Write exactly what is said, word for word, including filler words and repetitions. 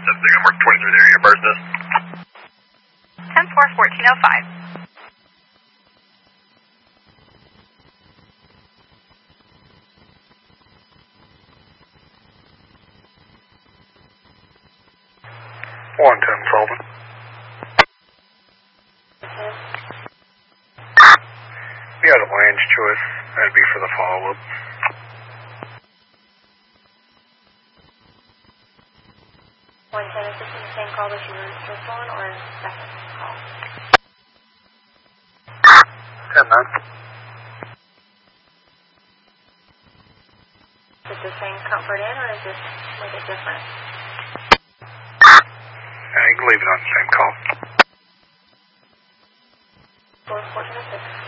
Testing, I'm working twenty-three there, your birth is? ten four fourteen oh five. one ten Sullivan. We had a Lion's choice. That'd be for the follow-up. one ten, is this the same call that you were just on, or a second call? ten nine. Is it the same Comfort Inn, or is this like a different? Yeah, you can leave it on the same call. four fourteen oh six.